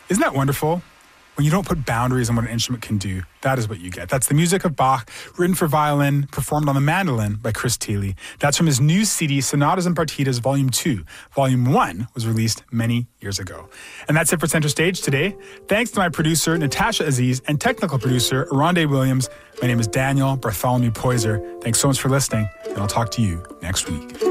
Isn't that wonderful? When you don't put boundaries on what an instrument can do, that is what you get. That's the music of Bach, written for violin, performed on the mandolin by Chris Thile. That's from his new CD, Sonatas and Partitas, Volume 2. Volume 1 was released many years ago. And that's it for Center Stage today. Thanks to my producer, Natasha Aziz, and technical producer, Aronde Williams. My name is Daniel Bartholomew Poyser. Thanks so much for listening, and I'll talk to you next week.